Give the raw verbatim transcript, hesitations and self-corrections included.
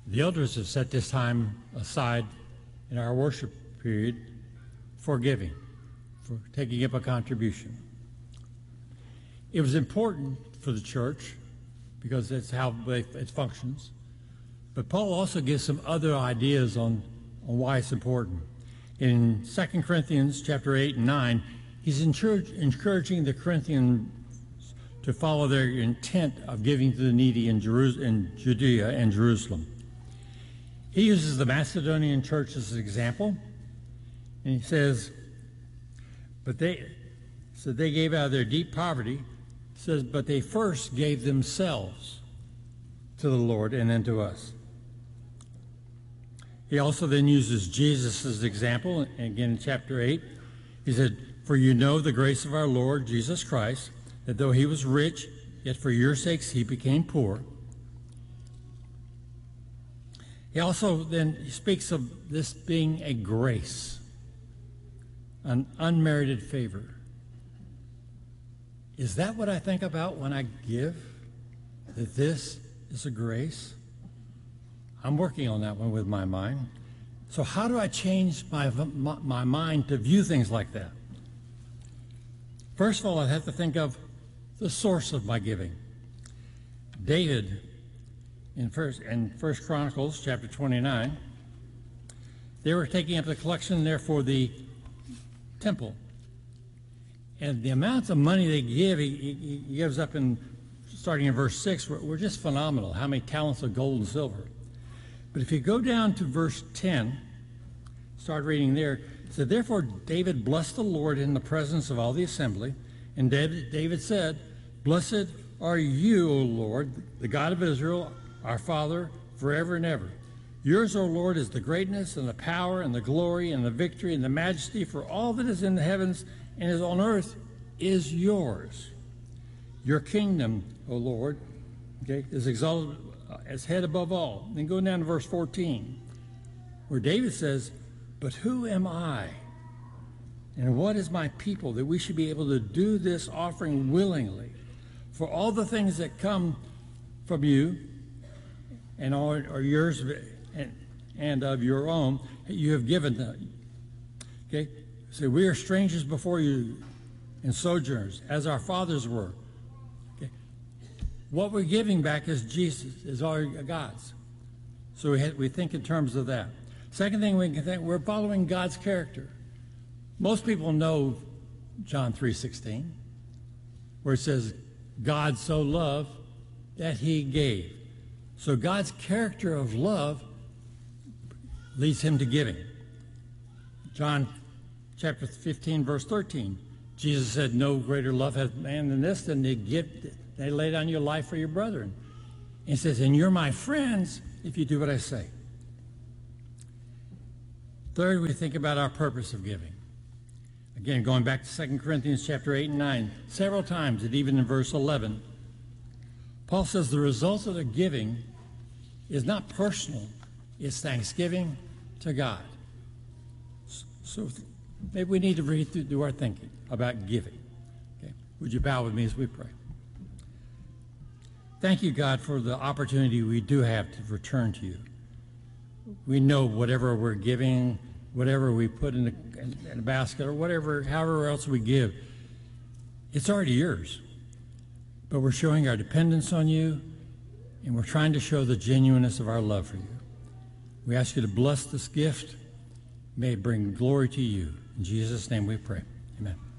The elders have set this time aside in our worship period for giving, for taking up a contribution. It was important for the church because that's how it functions. But Paul also gives some other ideas on, on why it's important. In Second Corinthians chapter eight and nine, he's encouraging the Corinthians to follow their intent of giving to the needy in, Jeru- in Judea and Jerusalem. He uses the Macedonian church as an example, and he says, but they, so they gave out of their deep poverty, says, but they first gave themselves to the Lord and then to us. He also then uses Jesus as an example, and again in chapter eight, he said, for you know the grace of our Lord Jesus Christ, that though he was rich, yet for your sakes he became poor. He also then speaks of this being a grace, an unmerited favor. Is that what I think about when I give? That this is a grace? I'm working on that one with my mind. So how do I change my, my, my mind to view things like that? First of all, I have to think of the source of my giving. David, in First, in First Chronicles chapter twenty-nine, they were taking up the collection there for the temple. And the amounts of money they give, he, he, he gives up in, starting in verse six, were, were just phenomenal, how many talents of gold and silver. But if you go down to verse ten, start reading there, it said, therefore David blessed the Lord in the presence of all the assembly, and David, David said, blessed are you, O Lord, the God of Israel, our Father, forever and ever. Yours, O Lord, is the greatness and the power and the glory and the victory and the majesty, for all that is in the heavens and is on earth is yours. Your kingdom, O Lord, okay, is exalted as head above all. Then go down to verse fourteen, where David says, but who am I, and what is my people, that we should be able to do this offering willingly? For all the things that come from you and are, are yours and, and of your own, you have given them. Okay? So we are strangers before you and sojourners, as our fathers were. Okay? What we're giving back is Jesus, is our God's. So we, have, we think in terms of that. Second thing we can think, we're following God's character. Most people know John three sixteen, where it says, God so loved that he gave. So God's character of love leads him to giving. John chapter fifteen, verse thirteen, Jesus said, no greater love hath man than this, than to give, they lay down your life for your brethren. And he says, and you're my friends if you do what I say. Third, we think about our purpose of giving. Again, going back to Second Corinthians chapter eight and nine, several times, and even in verse eleven, Paul says the result of the giving is not personal, it's thanksgiving to God. So maybe we need to read through, do our thinking about giving. Okay? Would you bow with me as we pray? Thank you, God, for the opportunity we do have to return to you. We know whatever we're giving, whatever we put in a, in a basket, or whatever, however else we give, it's already yours. But we're showing our dependence on you, and we're trying to show the genuineness of our love for you. We ask you to bless this gift. May it bring glory to you. In Jesus' name we pray. Amen.